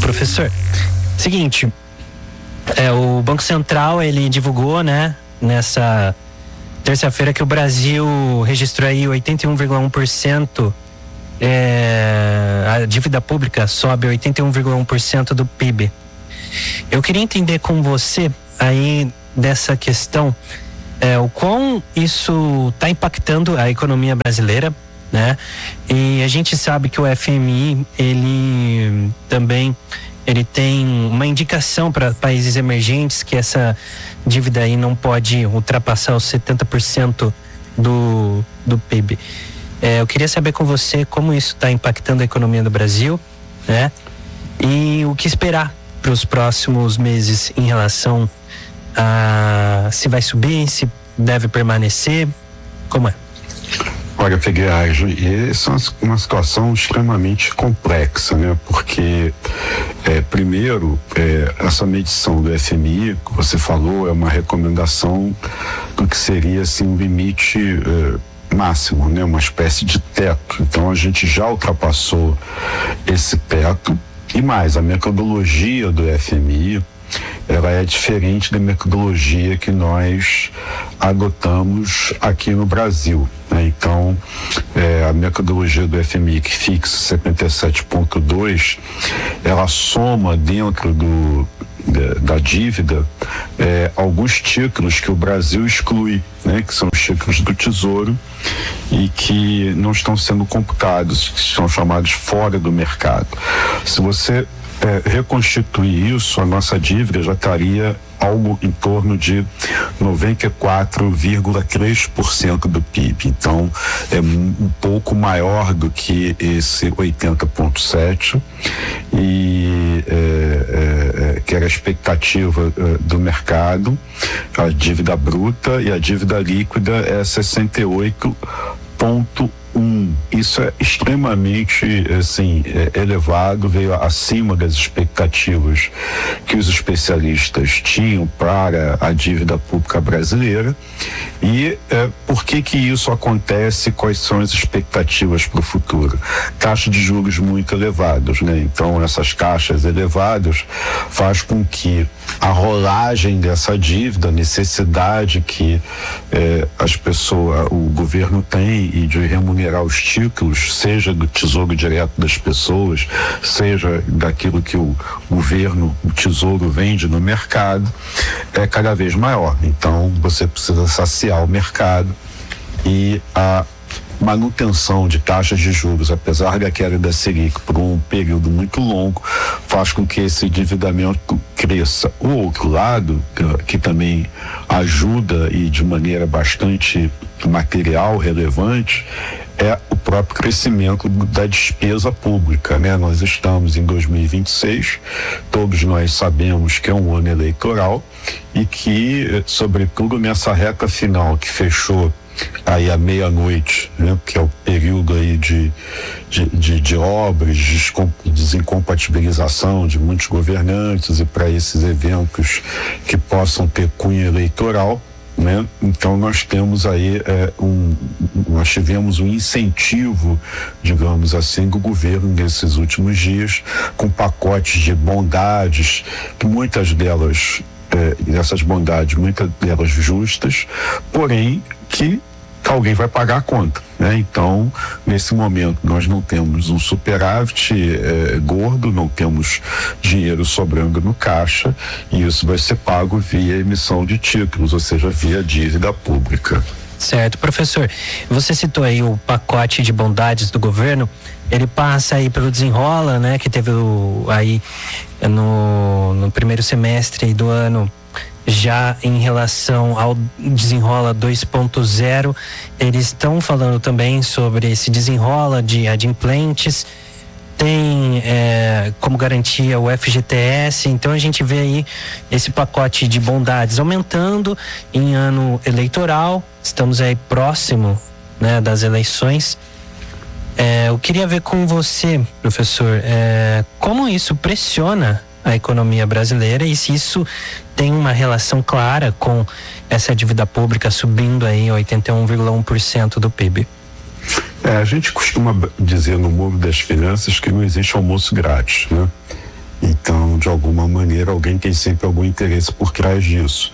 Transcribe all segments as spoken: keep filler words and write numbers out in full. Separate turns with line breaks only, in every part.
Professor, seguinte, é, o Banco Central, ele divulgou, né, nessa terça-feira que o Brasil registrou aí oitenta e um vírgula um por cento, é, a dívida pública sobe oitenta e um vírgula um por cento do P I B. Eu queria entender com você aí dessa questão, é, o quão isso está impactando a economia brasileira, né? E a gente sabe que o F M I, ele também ele tem uma indicação para países emergentes que essa dívida aí não pode ultrapassar os setenta por cento do, do P I B. É, eu queria saber com você como isso está impactando a economia do Brasil, né? E o que esperar para os próximos meses em relação a se vai subir, se deve permanecer, como é?
Olha, Figueiredo, essa é uma situação extremamente complexa, né? Porque, é, primeiro, é, essa medição do F M I, que você falou, é uma recomendação do que seria, assim, um limite é, máximo, né? Uma espécie de teto. Então, a gente já ultrapassou esse teto. E mais, a metodologia do F M I, ela é diferente da metodologia que nós adotamos aqui no Brasil, né? Então, é, a metodologia do F M I, que fixa setenta e sete vírgula dois, ela soma dentro do, da, da dívida é, alguns títulos que o Brasil exclui, né? Que são os títulos do Tesouro e que não estão sendo computados, que são chamados fora do mercado. Se você É, reconstituir isso, a nossa dívida já estaria algo em torno de noventa e quatro vírgula três por cento do P I B. Então, é um pouco maior do que esse oitenta vírgula sete e é, é, que era a expectativa é, do mercado. A dívida bruta e a dívida líquida é sessenta e oito vírgula um. Isso é extremamente, assim, é, elevado, veio acima das expectativas que os especialistas tinham para a dívida pública brasileira. E é, por que que isso acontece? Quais são as expectativas para o futuro? Taxas de juros muito elevadas, né? Então, essas taxas elevadas faz com que a rolagem dessa dívida, a necessidade que é, as pessoas, o governo tem e de remunerar os títulos, seja do Tesouro Direto das pessoas, seja daquilo que o governo, o Tesouro vende no mercado, é cada vez maior. Então, você precisa saciar o mercado e a manutenção de taxas de juros, apesar da queda da Selic por um período muito longo, faz com que esse endividamento cresça. O outro lado, que também ajuda e de maneira bastante material, relevante, é o próprio crescimento da despesa pública, né? Nós estamos em dois mil e vinte e seis, todos nós sabemos que é um ano eleitoral e que, sobretudo nessa reta final que fechou aí à meia-noite, né, que é o período aí de, de, de, de obras, de desincompatibilização de muitos governantes e para esses eventos que possam ter cunho eleitoral, né? Então nós temos aí é, um, nós tivemos um incentivo, digamos assim, do governo nesses últimos dias, com pacotes de bondades, que muitas delas É, essas bondades, muitas delas justas, porém que alguém vai pagar a conta, né? Então, nesse momento, nós não temos um superávit é, gordo, não temos dinheiro sobrando no caixa, e isso vai ser pago via emissão de títulos, ou seja, via dívida pública.
Certo, professor, você citou aí o pacote de bondades do governo, ele passa aí pelo Desenrola, né, que teve o, aí no, no primeiro semestre do ano, já em relação ao Desenrola dois ponto zero, eles estão falando também sobre esse Desenrola de adimplentes, tem é, como garantia o F G T S, então a gente vê aí esse pacote de bondades aumentando em ano eleitoral, estamos aí próximo, né, das eleições. É, eu queria ver com você, professor, é, como isso pressiona a economia brasileira e se isso tem uma relação clara com essa dívida pública subindo aí oitenta e um vírgula um por cento do P I B.
É, a gente costuma dizer no mundo das finanças que não existe almoço grátis, né? Então, de alguma maneira, alguém tem sempre algum interesse por trás disso.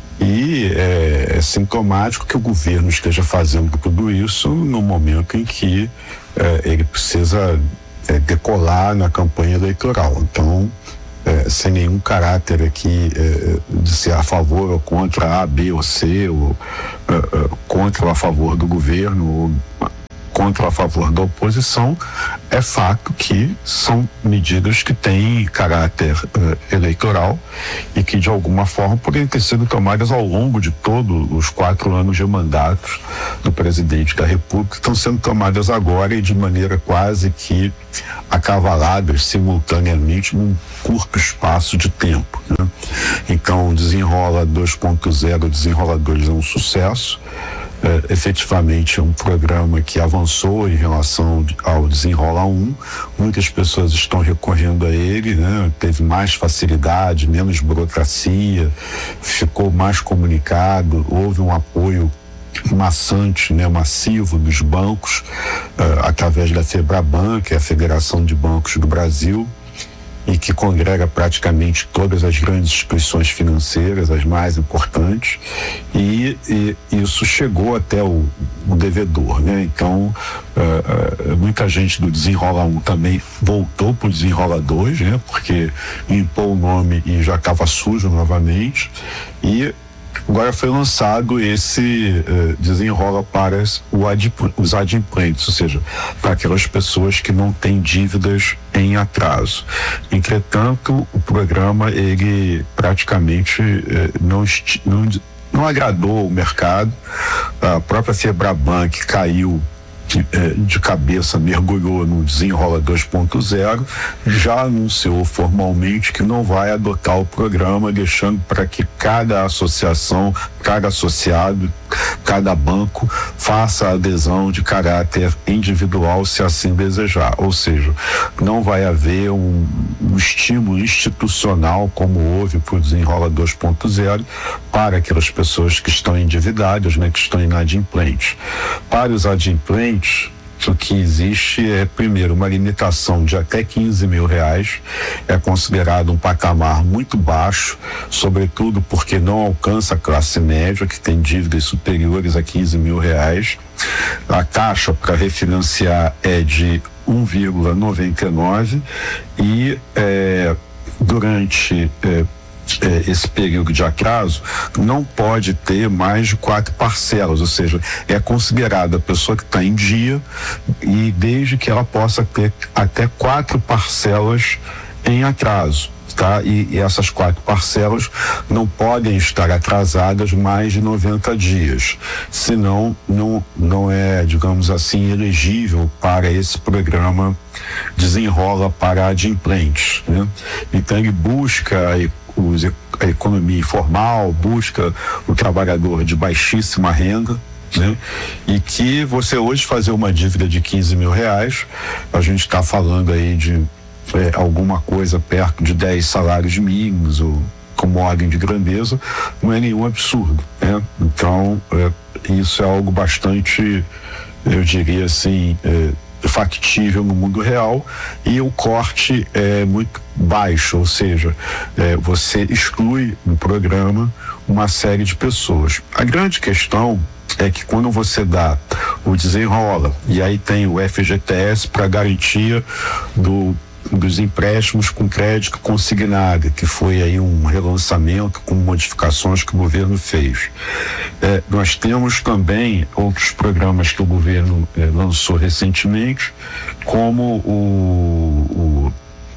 E é, é sintomático que o governo esteja fazendo tudo isso no momento em que é, ele precisa é, decolar na campanha eleitoral. Então, é, sem nenhum caráter aqui é, de ser a favor ou contra A, B ou C, ou é, é, contra ou a favor do governo, ou contra ou a favor da oposição, é fato que são medidas que têm caráter uh, eleitoral e que de alguma forma podem ter sido tomadas ao longo de todos os quatro anos de mandato do presidente da República, estão sendo tomadas agora e de maneira quase que acavaladas simultaneamente num curto espaço de tempo, né? Então, o Desenrola dois ponto zero, Desenrola dois é um sucesso. É, efetivamente é um programa que avançou em relação ao Desenrola um. Muitas pessoas estão recorrendo a ele, né? Teve mais facilidade, menos burocracia, ficou mais comunicado, houve um apoio maçante, né, massivo dos bancos, uh, através da FEBRABAN, que é a Federação de Bancos do Brasil, e que congrega praticamente todas as grandes instituições financeiras, as mais importantes, e, e isso chegou até o, o devedor, né? Então, uh, uh, muita gente do Desenrola um também voltou para o Desenrola dois, né? Porque limpou o nome e já estava sujo novamente, e agora foi lançado esse uh, Desenrola para o adip, os adimplentes, ou seja, para aquelas pessoas que não têm dívidas em atraso. Entretanto, o programa ele praticamente uh, não, não, não agradou o mercado. A própria FEBRABAN, que caiu De, de cabeça, mergulhou no Desenrola dois ponto zero, já anunciou formalmente que não vai adotar o programa, deixando para que cada associação, cada associado, cada banco faça a adesão de caráter individual, se assim desejar. Ou seja, não vai haver um, um estímulo institucional como houve para o Desenrola dois ponto zero para aquelas pessoas que estão endividadas, né, que estão inadimplentes. Para os adimplentes, o que existe é, primeiro, uma limitação de até quinze mil reais, é considerado um patamar muito baixo, sobretudo porque não alcança a classe média, que tem dívidas superiores a quinze mil reais. A taxa para refinanciar é de um vírgula noventa e nove e é, durante é, esse período de atraso não pode ter mais de quatro parcelas, ou seja, é considerada a pessoa que está em dia, e desde que ela possa ter até quatro parcelas em atraso, tá? E, e essas quatro parcelas não podem estar atrasadas mais de noventa dias, senão não, não é, digamos assim, elegível para esse programa Desenrola para adimplentes, né? Então ele busca a economia informal, busca o trabalhador de baixíssima renda, né? E que você hoje fazer uma dívida de quinze mil reais, a gente está falando aí de é, alguma coisa perto de dez salários mínimos, ou como ordem de grandeza, não é nenhum absurdo, né? Então, é, isso é algo bastante, eu diria assim, é, factível no mundo real, e o corte é muito baixo, ou seja, é, você exclui no programa uma série de pessoas. A grande questão é que quando você dá o Desenrola, e aí tem o F G T S para garantia do dos empréstimos com crédito consignado, que foi aí um relançamento com modificações que o governo fez. É, nós temos também outros programas que o governo é, lançou recentemente, como o, o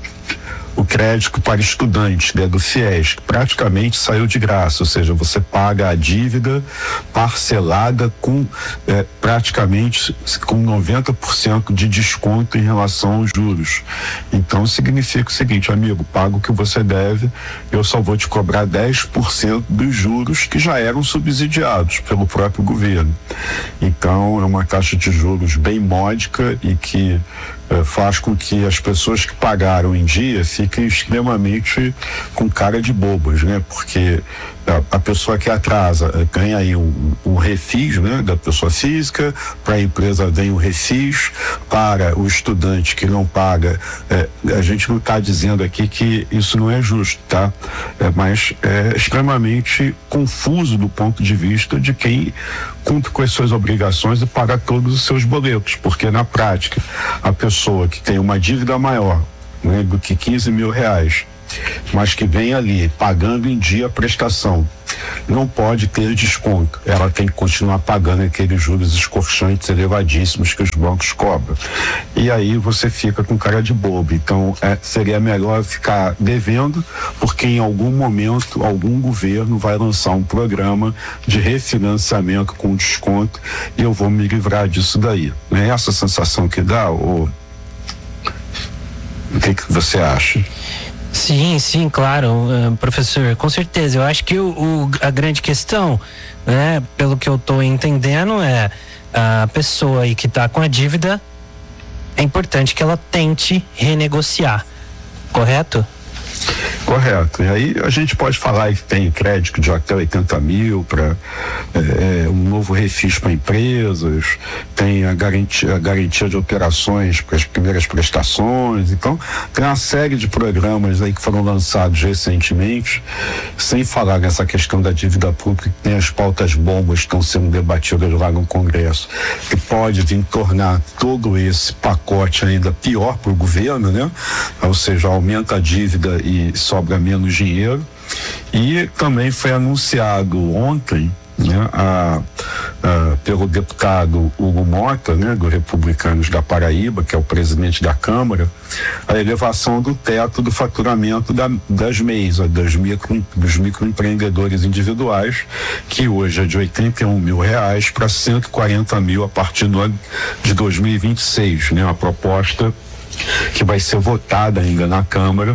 o crédito para estudantes, né, do FIES, que praticamente saiu de graça, ou seja, você paga a dívida parcelada com é, praticamente com noventa por cento de desconto em relação aos juros. Então significa o seguinte, amigo, paga o que você deve, eu só vou te cobrar dez por cento dos juros que já eram subsidiados pelo próprio governo. Então é uma taxa de juros bem módica e que é, faz com que as pessoas que pagaram em dia fiquem extremamente com cara de bobas, né? Porque a, a pessoa que atrasa ganha aí um, um refis, né, da pessoa física, para a empresa vem o refis, para o estudante que não paga, é, a gente não está dizendo aqui que isso não é justo, tá? É, mas é extremamente confuso do ponto de vista de quem cumpre com as suas obrigações e paga todos os seus boletos, porque na prática a pessoa que tem uma dívida maior, né, do que quinze mil reais, mas que vem ali pagando em dia a prestação, não pode ter desconto, ela tem que continuar pagando aqueles juros escorchantes elevadíssimos que os bancos cobram, e aí você fica com cara de bobo. Então é, seria melhor ficar devendo, porque em algum momento algum governo vai lançar um programa de refinanciamento com desconto e eu vou me livrar disso daí. Não é essa sensação que dá? Ou o que, que você acha?
Sim, sim, claro, uh, professor, com certeza. Eu acho que o, o, a grande questão, né, pelo que eu estou entendendo, é a pessoa aí que está com a dívida, é importante que ela tente renegociar, correto?
Correto. E aí a gente pode falar que tem crédito de até oitenta mil para é, um novo refis para empresas, tem a garantia, a garantia de operações para as primeiras prestações. Então, tem uma série de programas aí que foram lançados recentemente, sem falar nessa questão da dívida pública, que tem as pautas bombas que estão sendo debatidas lá no Congresso, que pode vir tornar todo esse pacote ainda pior para o governo, né? Ou seja, aumenta a dívida e sobra menos dinheiro. E também foi anunciado ontem, né, a, a, pelo deputado Hugo Mota, né, do Republicanos da Paraíba, que é o presidente da Câmara, a elevação do teto do faturamento da, das M E Is, das micro, dos microempreendedores individuais, que hoje é de oitenta e um mil reais para cento e quarenta mil a partir do ano de dois mil e vinte e seis, né, uma proposta que vai ser votada ainda na Câmara.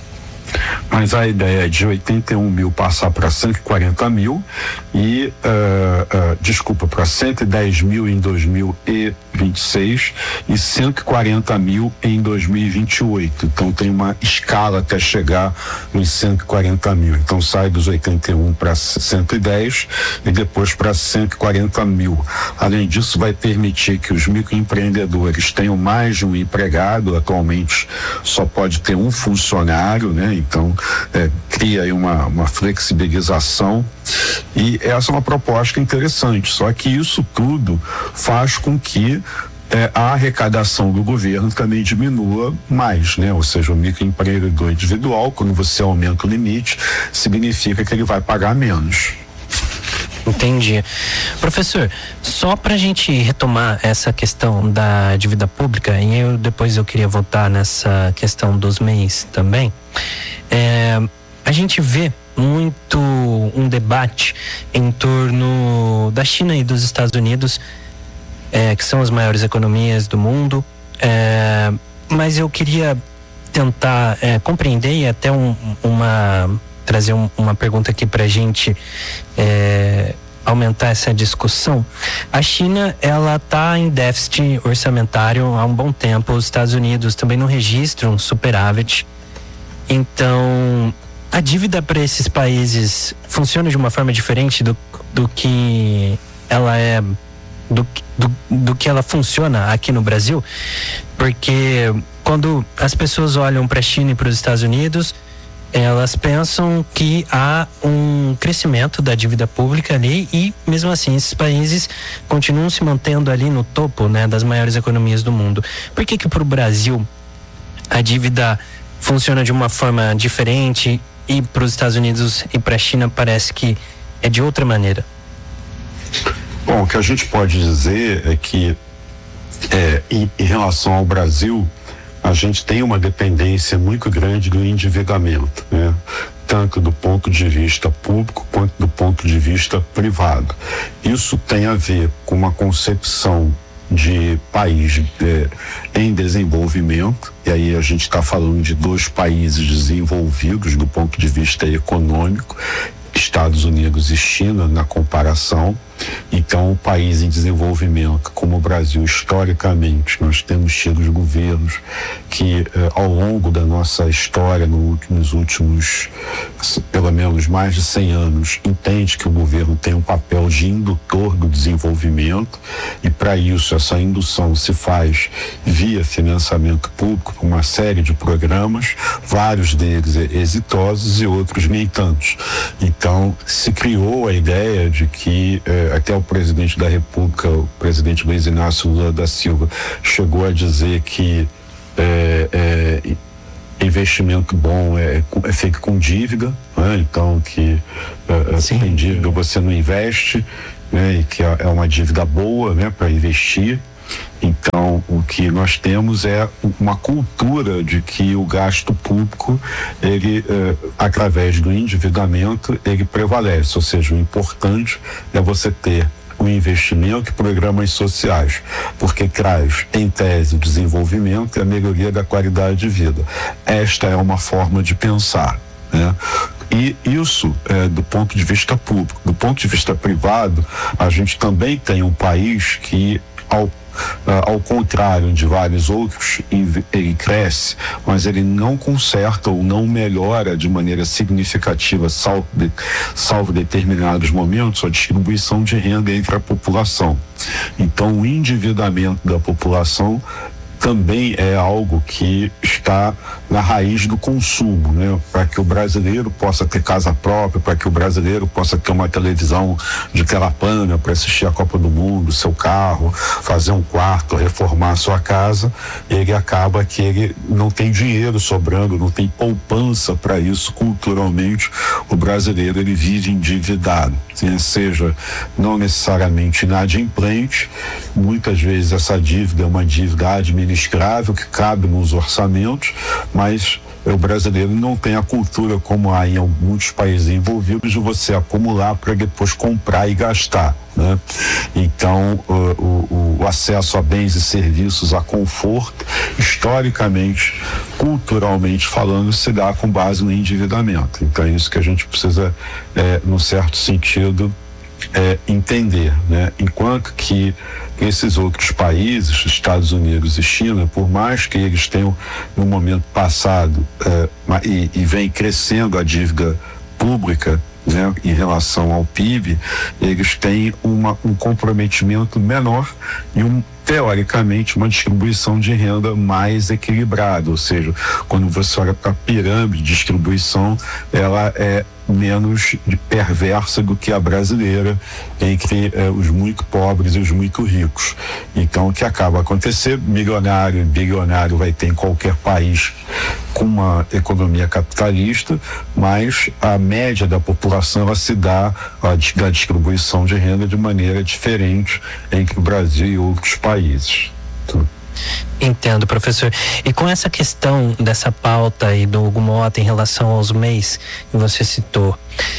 Mas a ideia é de oitenta e um mil passar para cento e quarenta mil e, uh, uh, desculpa, para cento e dez mil em dois mil e vinte e seis e cento e quarenta mil em dois mil e vinte e oito. Então tem uma escala até chegar nos cento e quarenta mil. Então sai dos oitenta e um para cento e dez e depois para cento e quarenta mil. Além disso, vai permitir que os microempreendedores tenham mais de um empregado. Atualmente só pode ter um funcionário, né? Então é, cria aí uma, uma flexibilização, e essa é uma proposta interessante, só que isso tudo faz com que é, a arrecadação do governo também diminua mais, né? Ou seja, o microempreendedor individual, quando você aumenta o limite, significa que ele vai pagar menos.
Entendi. Professor, só para a gente retomar essa questão da dívida pública, e eu depois eu queria voltar nessa questão dos M E Is também, é, a gente vê muito um debate em torno da China e dos Estados Unidos, é, que são as maiores economias do mundo, é, mas eu queria tentar é, compreender e até um, uma... trazer um, uma pergunta aqui para a gente é, aumentar essa discussão. A China, ela está em déficit orçamentário há um bom tempo. Os Estados Unidos também não registram superávit. Então, a dívida para esses países funciona de uma forma diferente do, do que ela é, do, do, do que ela funciona aqui no Brasil, porque quando as pessoas olham para a China e para os Estados Unidos, elas pensam que há um crescimento da dívida pública ali, e mesmo assim esses países continuam se mantendo ali no topo, né, das maiores economias do mundo. Por que que para o Brasil a dívida funciona de uma forma diferente e para os Estados Unidos e para a China parece que é de outra maneira?
Bom, o que a gente pode dizer é que é, em, em relação ao Brasil, a gente tem uma dependência muito grande do endividamento, né? Tanto do ponto de vista público quanto do ponto de vista privado. Isso tem a ver com uma concepção de país é, em desenvolvimento, e aí a gente está falando de dois países desenvolvidos do ponto de vista econômico, Estados Unidos e China na comparação, Então, o país em desenvolvimento, como o Brasil, historicamente, nós temos tido os governos que, eh, ao longo da nossa história, no, nos últimos, pelo menos, mais de cem anos, entende que o governo tem um papel de indutor do desenvolvimento e, para isso, essa indução se faz via financiamento público por uma série de programas, vários deles exitosos e outros nem tantos. Então, se criou a ideia de que eh, até o presidente da República, o presidente Luiz Inácio Lula da Silva, chegou a dizer que é, é, investimento bom é, é feito com dívida, né? Então que é, sem dívida você não investe, né? E que é uma dívida boa, né, para investir. Então, o que nós temos é uma cultura de que o gasto público, ele, eh, através do endividamento, ele prevalece. Ou seja, o importante é você ter o investimento e programas sociais, porque traz, em tese, o desenvolvimento e a melhoria da qualidade de vida. Esta é uma forma de pensar, né? E isso é, do ponto de vista público. Do ponto de vista privado, a gente também tem um país que, ao Uh, ao contrário de vários outros, ele cresce, mas ele não conserta ou não melhora de maneira significativa, salvo, de, salvo determinados momentos, a distribuição de renda entre a população. Então, o endividamento da população também é algo que está na raiz do consumo, né? Para que o brasileiro possa ter casa própria, para que o brasileiro possa ter uma televisão de tela plana para assistir a Copa do Mundo, seu carro, fazer um quarto, reformar a sua casa, ele acaba que ele não tem dinheiro sobrando, não tem poupança para isso. Culturalmente, o brasileiro ele vive endividado, né? Seja não necessariamente inadimplente, muitas vezes essa dívida é uma dívida administrável que cabe nos orçamentos, mas o brasileiro não tem a cultura, como há em muitos países envolvidos, de você acumular para depois comprar e gastar, né? Então, o, o, o acesso a bens e serviços, a conforto, historicamente, culturalmente falando, se dá com base no endividamento. Então, é isso que a gente precisa, é, num certo sentido, É, entender, né? Enquanto que esses outros países, Estados Unidos e China, por mais que eles tenham no momento passado é, e, e vem crescendo a dívida pública, né, em relação ao P I B, eles têm uma, um comprometimento menor e um teoricamente uma distribuição de renda mais equilibrada, ou seja, quando você olha para a pirâmide de distribuição, ela é menos perversa do que a brasileira entre eh, os muito pobres e os muito ricos. Então, o que acaba acontecendo, milionário e bilionário vai ter em qualquer país com uma economia capitalista, mas a média da população ela se dá a, da distribuição de renda de maneira diferente entre o Brasil e outros países. Então,
entendo, professor. E com essa questão dessa pauta aí do Hugo Motta em relação aos M E Is que você citou,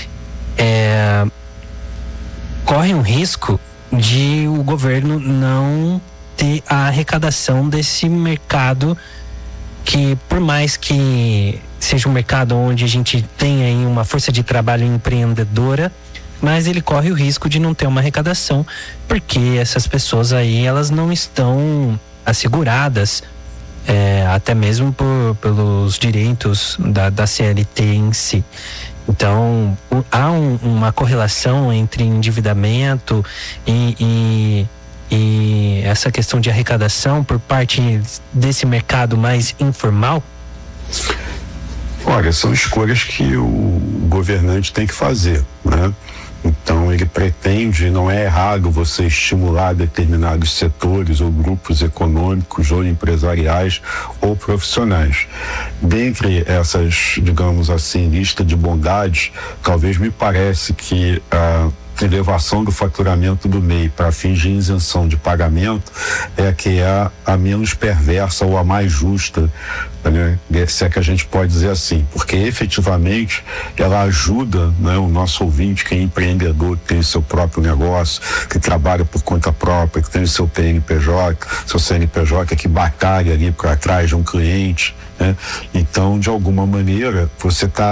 é, corre um risco de o governo não ter a arrecadação desse mercado que, por mais que seja um mercado onde a gente tem aí uma força de trabalho empreendedora, mas ele corre o risco de não ter uma arrecadação, porque essas pessoas aí, elas não estão asseguradas, é, até mesmo por, pelos direitos da, da C L T em si. Então, há um, uma correlação entre endividamento e, e, e essa questão de arrecadação por parte desse mercado mais informal?
Olha, são escolhas que o governante tem que fazer, né? Então, ele pretende, não é errado você estimular determinados setores ou grupos econômicos ou empresariais ou profissionais. Dentre essas, digamos assim, lista de bondades, talvez me parece que a elevação do faturamento do M E I para fins de isenção de pagamento é a que é a menos perversa ou a mais justa, né? Se é que a gente pode dizer assim, porque efetivamente ela ajuda, né, o nosso ouvinte que é empreendedor, que tem o seu próprio negócio, que trabalha por conta própria, que tem o seu P N P J, seu C N P J, que batalha ali por atrás de um cliente, né? Então, de alguma maneira, você está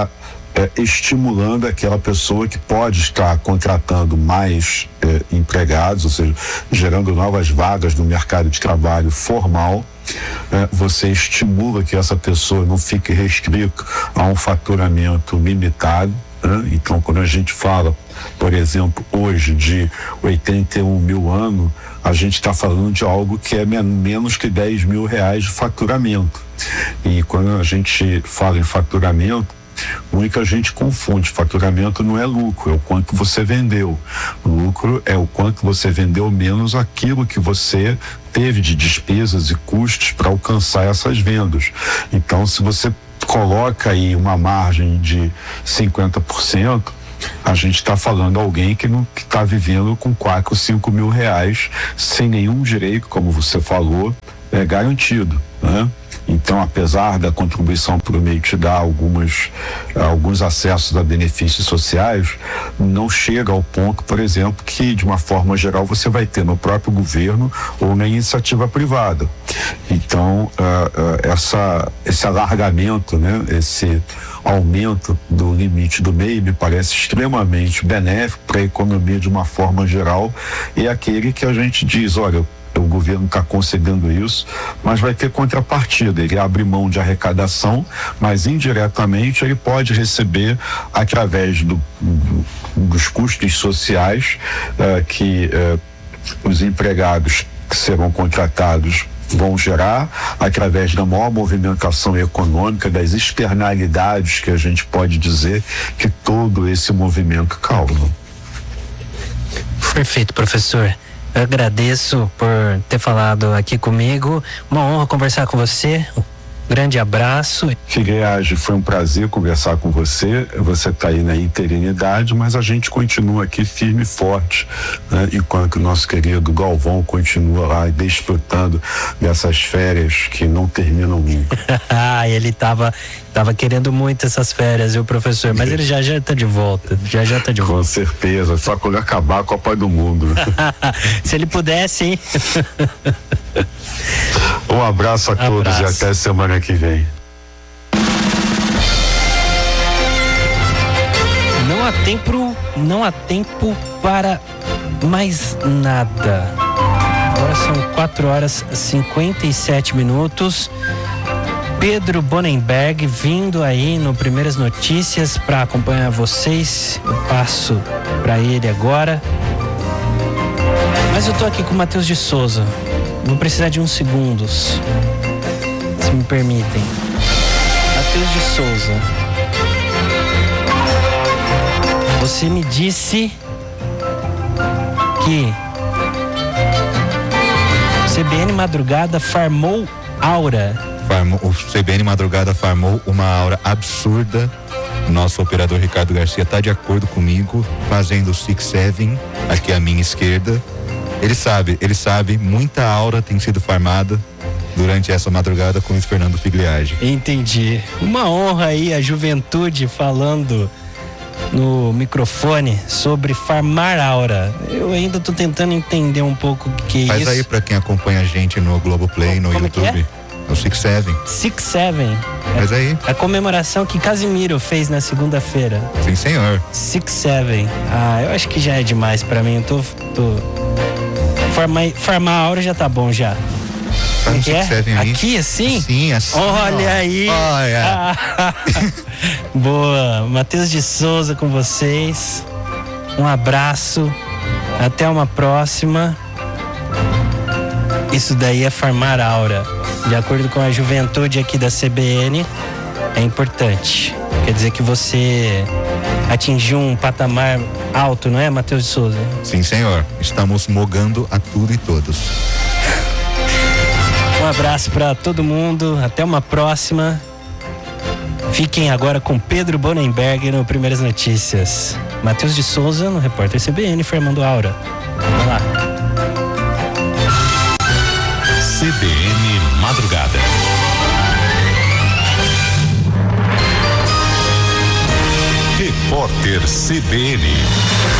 é, estimulando aquela pessoa que pode estar contratando mais é, empregados, ou seja, gerando novas vagas no mercado de trabalho formal. É, você estimula que essa pessoa não fique restrita a um faturamento limitado. Né? Então, quando a gente fala, por exemplo, hoje de oitenta e um mil ano, a gente está falando de algo que é men- menos que dez mil reais de faturamento. E quando a gente fala em faturamento, muita gente confunde. Faturamento não é lucro, é o quanto você vendeu. Lucro é o quanto você vendeu menos aquilo que você teve de despesas e custos para alcançar essas vendas. Então, se você coloca aí uma margem de cinquenta por cento, a gente está falando de alguém que não está vivendo com quatro, cinco mil reais sem nenhum direito, como você falou, é garantido, né? Então, apesar da contribuição para o M E I te dar algumas, alguns acessos a benefícios sociais, não chega ao ponto, por exemplo, que de uma forma geral você vai ter no próprio governo ou na iniciativa privada. Então, uh, uh, essa, esse alargamento, né, esse aumento do limite do M E I me parece extremamente benéfico para a economia de uma forma geral, e é aquele que a gente diz, olha, o governo está concedendo isso, mas vai ter contrapartida. Ele abre mão de arrecadação, mas indiretamente ele pode receber através do, do, dos custos sociais uh, que uh, os empregados que serão contratados vão gerar, através da maior movimentação econômica, das externalidades que a gente pode dizer que todo esse movimento causa.
Perfeito, professor. Eu agradeço por ter falado aqui comigo. Uma honra conversar com você. Um grande abraço.
Figueiredo, foi um prazer conversar com você. Você está aí na interinidade, mas a gente continua aqui firme e forte, né? Enquanto o nosso querido Galvão continua lá desfrutando dessas férias que não terminam nunca.
Ah, ele estava tava querendo muito essas férias, viu, professor? Mas ele já já está de volta. Já já está de volta.
Com certeza, só quando acabar a Copa do Mundo.
Se ele pudesse, hein?
Um abraço a
Abraço.
todos e até semana que vem.
Não há tempo, não há tempo para mais nada. Agora são quatro horas e cinquenta e sete minutos. Pedro Bonenberg vindo aí no Primeiras Notícias para acompanhar vocês. Eu passo para ele agora. Mas eu tô aqui com o Matheus de Souza. Vou precisar de uns segundos, se me permitem. Matheus de Souza, você me disse que C B N Madrugada farmou aura.
Farmou, o C B N Madrugada farmou uma aura absurda. Nosso operador Ricardo Garcia está de acordo comigo, fazendo o six seven aqui à minha esquerda. Ele sabe, ele sabe, muita aura tem sido farmada durante essa madrugada com o Fernando Figliage.
Entendi. Uma honra aí a juventude falando no microfone sobre farmar aura. Eu ainda tô tentando entender um pouco o que é
Faz
isso.
aí pra quem acompanha a gente no Globoplay, no
Como que
YouTube. É o six seven.
six seven.
Faz aí.
A comemoração que Casimiro fez na segunda-feira.
Sim, senhor.
six seven. Ah, eu acho que já é demais pra mim. Eu tô... tô... Farmar, farmar a aura já tá bom já.
Faz um
Que é?
six seven aí.
Aqui assim?
Sim, assim.
Olha
ó.
aí.
Olha.
Boa. Matheus de Souza com vocês. Um abraço. Até uma próxima. Isso daí é farmar aura. De acordo com a juventude aqui da C B N, é importante. Quer dizer que você atingiu um patamar alto, não é, Matheus de Souza?
Sim, senhor. Estamos mogando a tudo e todos.
Um abraço para todo mundo. Até uma próxima. Fiquem agora com Pedro Bonenberg no Primeiras Notícias. Matheus de Souza no Repórter C B N, formando aura. Vamos lá.
C B N Madrugada. Repórter C B N.